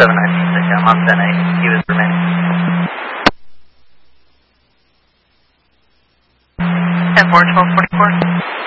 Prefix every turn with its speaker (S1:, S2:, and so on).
S1: 7926, I'm on 10-8, he was remaining.
S2: 10-4, 1244.